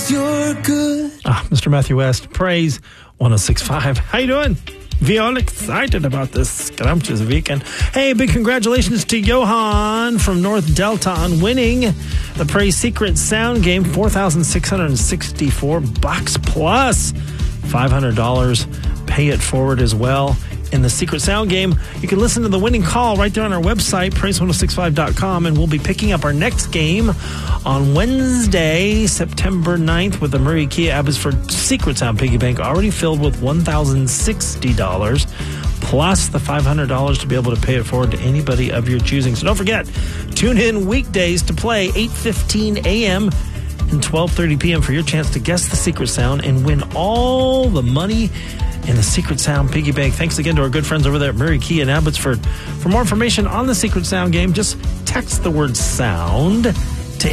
you're good. Mr. Matthew West, Praise 106.5. How you doing? We all excited about this scrumptious weekend. Hey, big congratulations to Johan from North Delta on winning the Praise Secret Sound Game. $4,664 plus $500. Pay it forward as well. In the Secret Sound Game, you can listen to the winning call right there on our website, praise1065.com, and we'll be picking up our next game on Wednesday, September 9th, with the Murray Kia Abbotsford Secret Sound Piggy Bank already filled with $1,060 plus the $500 to be able to pay it forward to anybody of your choosing. So don't forget, tune in weekdays to play 8:15 a.m. and 12:30 p.m. for your chance to guess the Secret Sound and win all the money in the Secret Sound Piggy Bank. Thanks again to our good friends over there at Murray Kia in Abbotsford. For more information on the Secret Sound Game, just text the word SOUND to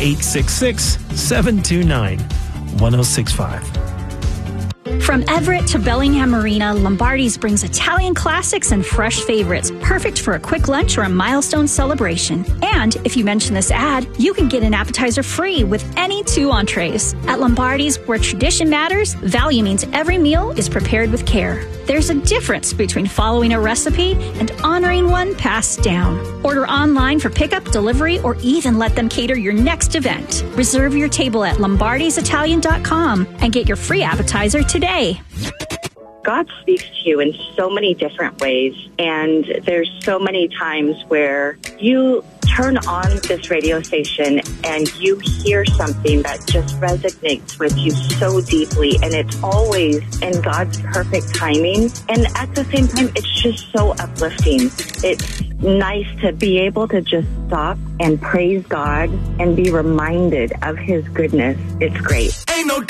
866-729-1065. From Everett to Bellingham Marina, Lombardi's brings Italian classics and fresh favorites, perfect for a quick lunch or a milestone celebration. And if you mention this ad, you can get an appetizer free with any 2 entrees. At Lombardi's, where tradition matters, value means every meal is prepared with care. There's a difference between following a recipe and honoring one passed down. Order online for pickup, delivery, or even let them cater your next event. Reserve your table at lombardisitalian.com and get your free appetizer today. God speaks to you in so many different ways, and there's so many times where you turn on this radio station and you hear something that just resonates with you so deeply, and it's always in God's perfect timing. And at the same time, it's just so uplifting. It's nice to be able to just stop and praise God and be reminded of His goodness. It's great. Ain't no